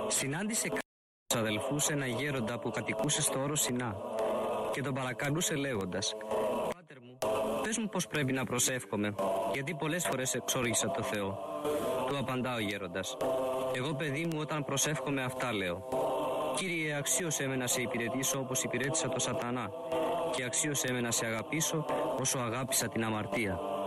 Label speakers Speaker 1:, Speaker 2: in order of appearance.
Speaker 1: Συνάντησε τους αδελφούς ένα γέροντα που κατοικούσε στο όρο Σινά και τον παρακαλούσε λέγοντας: «Πάτερ μου, πες μου πως πρέπει να προσεύχομαι, γιατί πολλές φορές εξόργησα το Θεό». Του απαντά ο γέροντας: «Εγώ, παιδί μου, όταν προσεύχομαι αυτά λέω: Κύριε, αξίωσέ με να σε υπηρετήσω όπως υπηρέτησα το Σατανά, και αξίωσέ με να σε αγαπήσω όσο αγάπησα την αμαρτία».